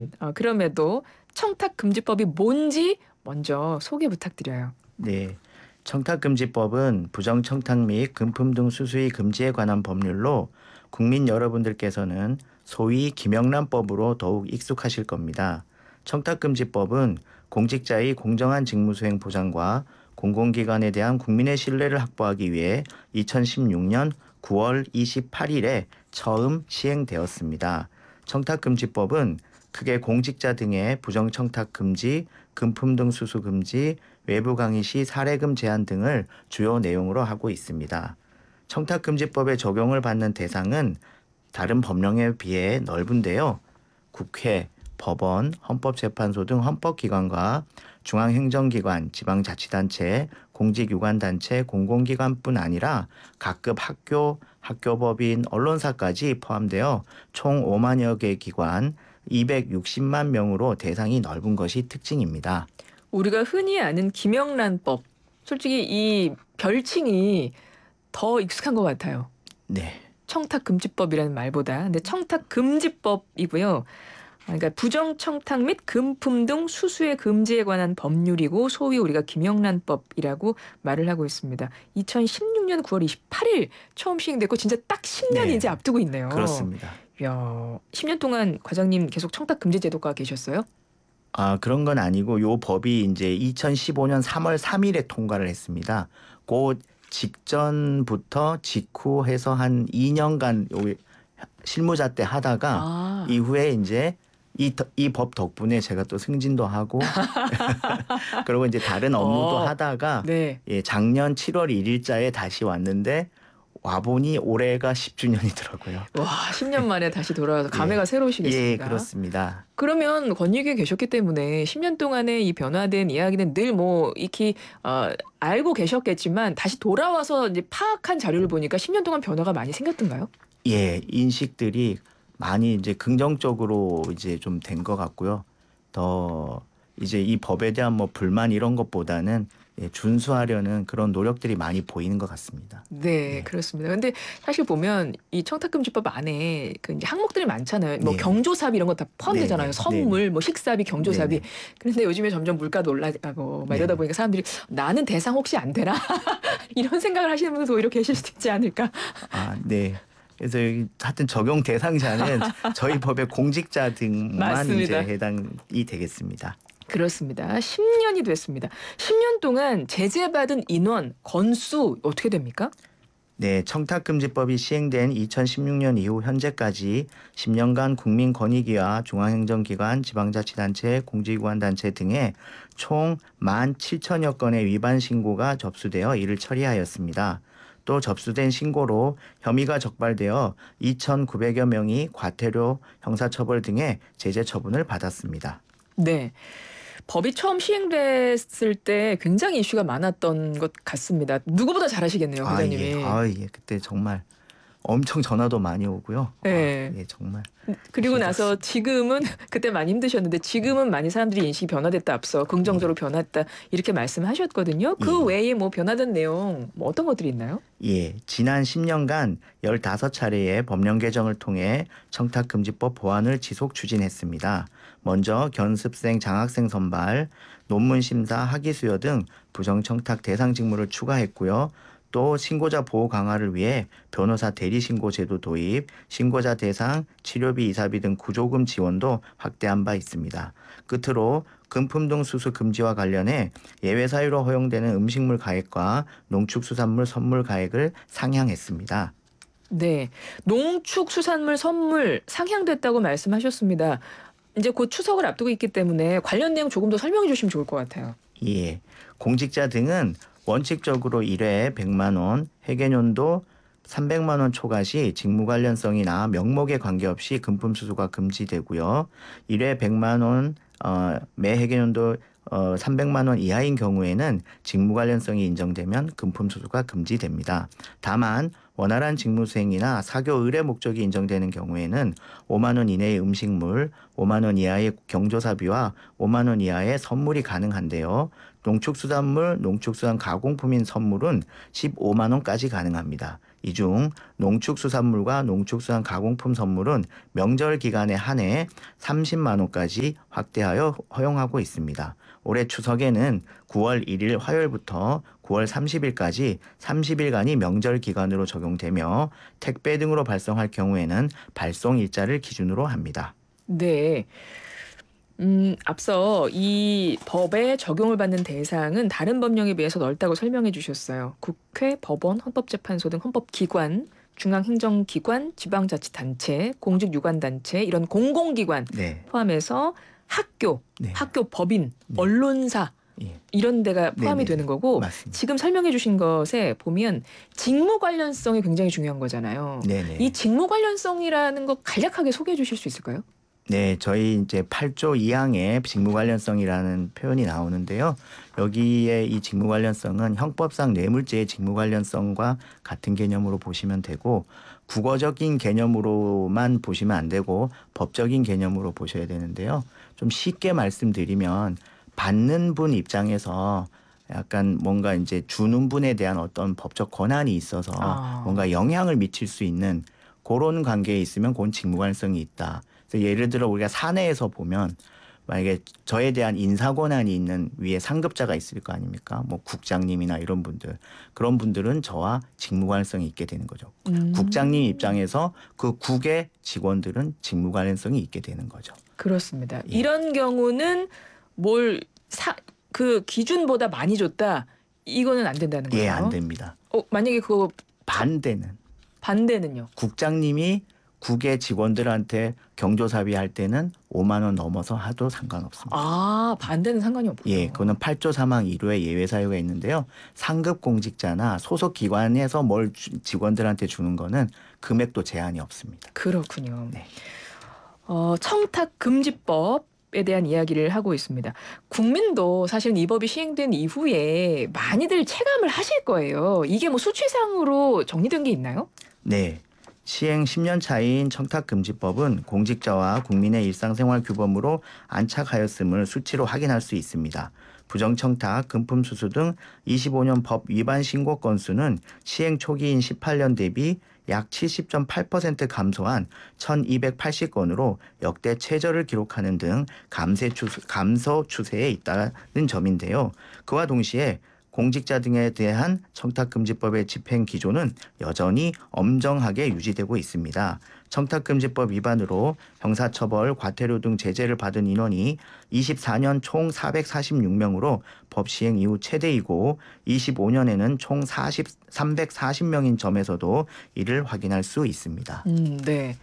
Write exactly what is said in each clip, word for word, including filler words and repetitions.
어 그럼에도 청탁금지법이 뭔지 먼저 소개 부탁드려요. 네. 청탁금지법은 부정청탁 및 금품 등 수수의 금지에 관한 법률로 국민 여러분들께서는 소위 김영란법으로 더욱 익숙하실 겁니다. 청탁금지법은 공직자의 공정한 직무수행 보장과 공공기관에 대한 국민의 신뢰를 확보하기 위해 이천십육 년 구월 이십팔일에 처음 시행되었습니다. 청탁금지법은 크게 공직자 등의 부정청탁 금지, 금품 등 수수 금지, 외부 강의 시 사례금 제한 등을 주요 내용으로 하고 있습니다. 청탁금지법의 적용을 받는 대상은 다른 법령에 비해 넓은데요. 국회, 법원, 헌법재판소 등 헌법기관과 중앙행정기관, 지방자치단체, 공직유관단체, 공공기관뿐 아니라 각급 학교, 학교법인, 언론사까지 포함되어 총 오만여 개 기관 이백육십만 명으로 대상이 넓은 것이 특징입니다. 우리가 흔히 아는 김영란법. 솔직히 이 별칭이 더 익숙한 것 같아요. 네. 청탁금지법이라는 말보다. 근데 청탁금지법이고요. 아, 그러니까 부정청탁 및 금품 등 수수의 금지에 관한 법률이고 소위 우리가 김영란법이라고 말을 하고 있습니다. 이천십육 년 구월 이십팔일 처음 시행됐고 진짜 딱 십 년이 네. 이제 앞두고 있네요. 그렇습니다. 이야, 십 년 동안 과장님 계속 청탁금지 제도가 계셨어요? 아, 그런 건 아니고 요 법이 이제 이천십오 년 삼월 삼일에 통과를 했습니다. 그 직전부터 직후해서 한 이 년간 요 실무자 때 하다가 아. 이후에 이제 이 이 법 덕분에 제가 또 승진도 하고 그리고 이제 다른 업무도 어. 하다가 네. 예, 작년 칠월 일일자에 다시 왔는데 와보니 올해가 십 주년이더라고요. 와, 십 년 만에 다시 돌아와서 예. 감회가 예, 새로우시겠습니다. 그렇습니다. 그러면 권익위에 계셨기 때문에 십 년 동안의 이 변화된 이야기는 늘 뭐 익히 어 알고 계셨겠지만 다시 돌아와서 이제 파악한 자료를 보니까 십 년 동안 변화가 많이 생겼던가요? 예, 인식들이 많이 이제 긍정적으로 이제 좀 된 것 같고요. 더 이제 이 법에 대한 뭐 불만 이런 것보다는 예, 준수하려는 그런 노력들이 많이 보이는 것 같습니다. 네, 네, 그렇습니다. 근데 사실 보면 이 청탁금지법 안에 그 이제 항목들이 많잖아요. 뭐 네, 네, 경조사비 이런 거 다 네, 포함되잖아요. 네, 네, 네, 선물, 뭐 식사비, 네, 경조사비. 네, 그런데 요즘에 점점 물가도 올라가고 막 네, 이러다 네. 보니까 사람들이 나는 대상 혹시 안 되나? 이런 생각을 하시는 분도 오히려 계실 수도 있지 않을까? 아, 네. 그래서 여기 하여튼 적용 대상자는 저희 법의 공직자 등만 이제 맞습니다. 해당이 되겠습니다. 그렇습니다. 십 년이 됐습니다. 십 년 동안 제재받은 인원, 건수 어떻게 됩니까? 네, 청탁금지법이 시행된 이천십육 년 이후 현재까지 십 년간 국민권익위와 중앙행정기관, 지방자치단체, 공직기관단체 등에 총 만 칠천여 건의 위반 신고가 접수되어 이를 처리하였습니다. 또 접수된 신고로 혐의가 적발되어 이천구백여 명이 과태료, 형사처벌 등의 제재 처분을 받았습니다. 네. 법이 처음 시행됐을 때 굉장히 이슈가 많았던 것 같습니다. 누구보다 잘 아시겠네요, 아, 예. 과장님이. 아, 예. 그때 정말 엄청 전화도 많이 오고요. 아, 네. 예, 정말 그리고 나서 힘들었습니다. 지금은 그때 많이 힘드셨는데 지금은 많이 사람들이 인식이 변화됐다 앞서 예. 긍정적으로 변했다 이렇게 말씀하셨거든요. 그 예. 외에 뭐 변화된 내용 뭐 어떤 것들이 있나요? 예, 지난 십 년간 열다섯 차례의 법령 개정을 통해 청탁금지법 보완을 지속 추진했습니다. 먼저 견습생, 장학생 선발, 논문 심사, 학위 수여 등 부정청탁 대상 직무를 추가했고요. 또 신고자 보호 강화를 위해 변호사 대리신고 제도 도입, 신고자 대상, 치료비, 이사비 등 구조금 지원도 확대한 바 있습니다. 끝으로 금품 등 수수 금지와 관련해 예외 사유로 허용되는 음식물 가액과 농축수산물 선물 가액을 상향했습니다. 네. 농축수산물 선물 상향됐다고 말씀하셨습니다. 이제 곧 추석을 앞두고 있기 때문에 관련 내용 조금 더 설명해 주시면 좋을 것 같아요. 예, 공직자 등은 원칙적으로 일 회에 백만 원, 회계연도 삼백만 원 초과 시 직무 관련성이나 명목에 관계없이 금품 수수가 금지되고요. 일 회 백만 원, 어, 매 회계연도 어, 삼백만 원 이하인 경우에는 직무 관련성이 인정되면 금품 수수가 금지됩니다. 다만 원활한 직무 수행이나 사교 의뢰 목적이 인정되는 경우에는 오만 원 이내의 음식물, 오만 원 이하의 경조사비와 오만 원 이하의 선물이 가능한데요. 농축수산물, 농축수산 가공품인 선물은 십오만 원까지 가능합니다. 이 중 농축수산물과 농축수산 가공품 선물은 명절 기간에 한해 삼십만 원까지 확대하여 허용하고 있습니다. 올해 추석에는 구월 일일 화요일부터 구월 삼십일까지 삼십 일간이 명절 기간으로 적용되며 택배 등으로 발송할 경우에는 발송 일자를 기준으로 합니다. 네. 음, 앞서 이 법에 적용을 받는 대상은 다른 법령에 비해서 넓다고 설명해 주셨어요. 국회, 법원, 헌법재판소 등 헌법기관, 중앙행정기관, 지방자치단체, 공직유관단체 이런 공공기관 네. 포함해서 학교, 네. 학교 법인, 네. 언론사 예. 이런 데가 포함이 네네. 되는 거고 맞습니다. 지금 설명해 주신 것에 보면 직무 관련성이 굉장히 중요한 거잖아요. 네네. 이 직무 관련성이라는 거 간략하게 소개해 주실 수 있을까요? 네, 저희 이제 팔조 이 항에 직무 관련성이라는 표현이 나오는데요. 여기에 이 직무 관련성은 형법상 뇌물죄의 직무 관련성과 같은 개념으로 보시면 되고 국어적인 개념으로만 보시면 안 되고 법적인 개념으로 보셔야 되는데요. 좀 쉽게 말씀드리면 받는 분 입장에서 약간 뭔가 이제 주는 분에 대한 어떤 법적 권한이 있어서 아. 뭔가 영향을 미칠 수 있는 그런 관계에 있으면 그건 직무 관련성이 있다. 그래서 예를 들어 우리가 사내에서 보면 만약에 저에 대한 인사 권한이 있는 위에 상급자가 있을 거 아닙니까? 뭐 국장님이나 이런 분들 그런 분들은 저와 직무 관련성이 있게 되는 거죠. 음. 국장님 입장에서 그 국의 직원들은 직무 관련성이 있게 되는 거죠. 그렇습니다. 예. 이런 경우는 뭘 사 그 기준보다 많이 줬다. 이거는 안 된다는 거죠. 예, 안 됩니다. 어, 만약에 그거 반대는 반대는요. 국장님이 국의 직원들한테 경조사비 할 때는 오만 원 넘어서 하도 상관없습니다. 아, 반대는 상관이 없군요. 예, 그거는 팔조 삼 항 일 호의 예외 사유가 있는데요. 상급 공직자나 소속 기관에서 뭘 주, 직원들한테 주는 거는 금액도 제한이 없습니다. 그렇군요. 네. 어, 청탁금지법에 대한 이야기를 하고 있습니다. 국민도 사실 이 법이 시행된 이후에 많이들 체감을 하실 거예요. 이게 뭐 수치상으로 정리된 게 있나요? 네. 시행 십 년 차인 청탁금지법은 공직자와 국민의 일상생활 규범으로 안착하였음을 수치로 확인할 수 있습니다. 부정청탁, 금품수수 등 이십오 년 법 위반 신고 건수는 시행 초기인 십팔 년 대비 약 칠십 점 팔 퍼센트 감소한 천이백팔십 건으로 역대 최저를 기록하는 등 감세 추세, 감소 추세에 있다는 점인데요. 그와 동시에 공직자 등에 대한 청탁금지법의 집행 기조는 여전히 엄정하게 유지되고 있습니다. 청탁금지법 위반으로 형사처벌, 과태료 등 제재를 받은 인원이 이십사 년 총 사백사십육 명으로 법 시행 이후 최대이고 이십오 년에는 총 삼백사십 명인 점에서도 이를 확인할 수 있습니다. 음, 네.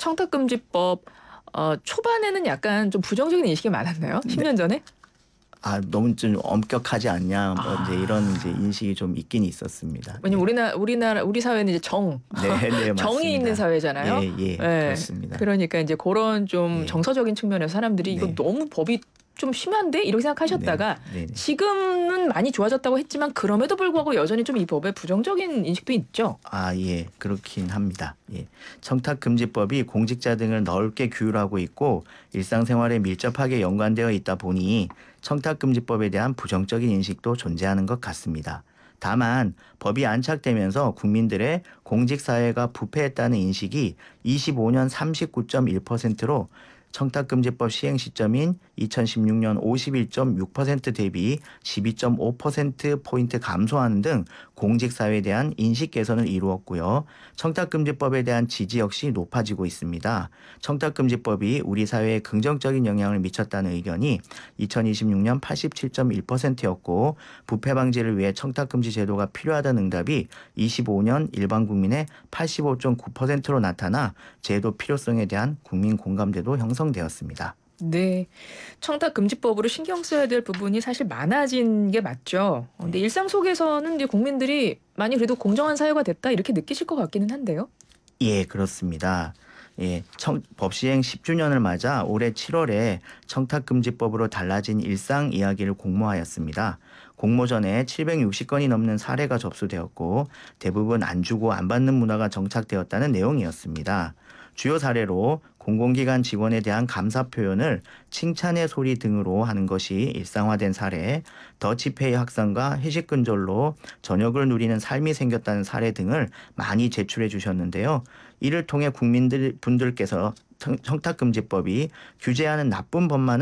청탁금지법 어, 초반에는 약간 좀 부정적인 인식이 많았나요? 십 년 전에? 아, 너무 좀 엄격하지 않냐, 뭐 이제 아. 이런 이제 인식이 좀 있긴 있었습니다. 왜냐면 우리나라 우리나라 우리 사회는 이제 정 네, 네, 맞습니다. 정이 있는 사회잖아요. 예, 예, 네. 그렇습니다. 그러니까 이제 그런 좀 예. 정서적인 측면에서 사람들이 이거 네. 너무 법이 좀 심한데 이렇게 생각하셨다가 네, 네. 지금은 많이 좋아졌다고 했지만 그럼에도 불구하고 여전히 좀 이 법에 부정적인 인식도 있죠. 아, 예, 그렇긴 합니다. 예. 청탁금지법이 공직자 등을 넓게 규율하고 있고 일상생활에 밀접하게 연관되어 있다 보니 청탁금지법에 대한 부정적인 인식도 존재하는 것 같습니다. 다만 법이 안착되면서 국민들의 공직사회가 부패했다는 인식이 이십오 년 삼십구 점 일 퍼센트로 청탁금지법 시행 시점인 이천십육 년 오십일 점 육 퍼센트 대비 십이 점 오 퍼센트 포인트 감소하는 등 공직사회에 대한 인식 개선을 이루었고요. 청탁금지법에 대한 지지 역시 높아지고 있습니다. 청탁금지법이 우리 사회에 긍정적인 영향을 미쳤다는 의견이 이천이십육 년 팔십칠 점 일 퍼센트였고 부패 방지를 위해 청탁금지 제도가 필요하다는 응답이 이십오 년 일반 국민의 팔십오 점 구 퍼센트로 나타나 제도 필요성에 대한 국민 공감대도 형성되었습니다. 네. 청탁금지법으로 신경 써야 될 부분이 사실 많아진 게 맞죠. 어, 근데 일상 속에서는 이제 국민들이 많이 그래도 공정한 사회가 됐다 이렇게 느끼실 것 같기는 한데요. 예, 그렇습니다. 예, 청, 법 시행 십 주년을 맞아 올해 칠월에 청탁금지법으로 달라진 일상 이야기를 공모하였습니다. 공모전에 칠백육십 건이 넘는 사례가 접수되었고 대부분 안 주고 안 받는 문화가 정착되었다는 내용이었습니다. 주요 사례로 공공기관 직원에 대한 감사 표현을 칭찬의 소리 등으로 하는 것이 일상화된 사례, 더치페이 확산과 회식 근절로 저녁을 누리는 삶이 생겼다는 사례 등을 많이 제출해 주셨는데요. 이를 통해 국민들 분들께서 청탁금지법이 규제하는 나쁜 법만은